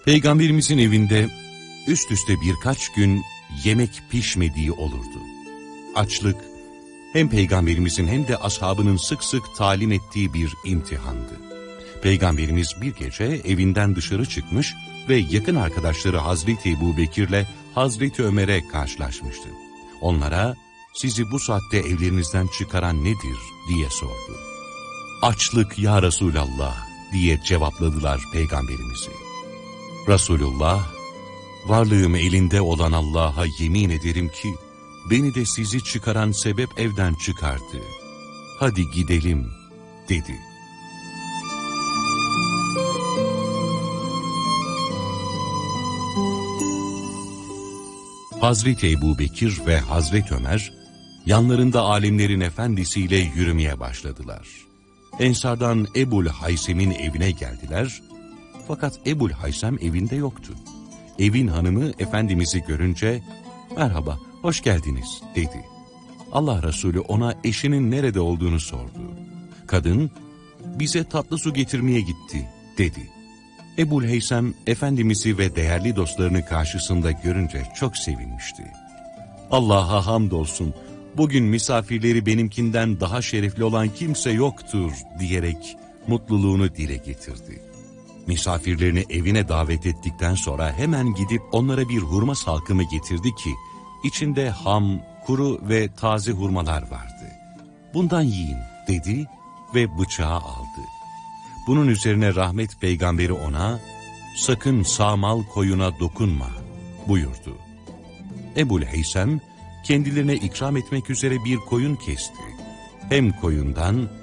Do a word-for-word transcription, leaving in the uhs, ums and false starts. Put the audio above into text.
Peygamberimizin evinde üst üste birkaç gün yemek pişmediği olurdu. Açlık hem Peygamberimizin hem de ashabının sık sık talim ettiği bir imtihandı. Peygamberimiz bir gece evinden dışarı çıkmış ve yakın arkadaşları Hazreti Ebubekir'le Hazreti Ömer'e karşılaşmıştı. Onlara, "Sizi bu saatte evlerinizden çıkaran nedir?" diye sordu. "Açlık ya Resulallah," diye cevapladılar Peygamberimizi. Resulullah, "Varlığım elinde olan Allah'a yemin ederim ki, beni de sizi çıkaran sebep evden çıkardı. Hadi gidelim," dedi. Hazreti Ebubekir ve Hazreti Ömer, yanlarında alemlerin efendisiyle yürümeye başladılar. Ensardan Ebul Haysem'in evine geldiler, fakat Ebul Haysem evinde yoktu. Evin hanımı Efendimiz'i görünce, "Merhaba, hoş geldiniz," dedi. Allah Resulü ona eşinin nerede olduğunu sordu. Kadın, "Bize tatlı su getirmeye gitti," dedi. Ebul Haysem, Efendimiz'i ve değerli dostlarını karşısında görünce çok sevinmişti. "Allah'a hamdolsun, bugün misafirleri benimkinden daha şerefli olan kimse yoktur," diyerek mutluluğunu dile getirdi. Misafirlerini evine davet ettikten sonra hemen gidip onlara bir hurma salkımı getirdi ki, içinde ham, kuru ve taze hurmalar vardı. "Bundan yiyin," dedi ve bıçağı aldı. Bunun üzerine rahmet peygamberi ona, "Sakın sağmal koyuna dokunma," buyurdu. Ebul Haysem kendilerine ikram etmek üzere bir koyun kesti. Hem koyundan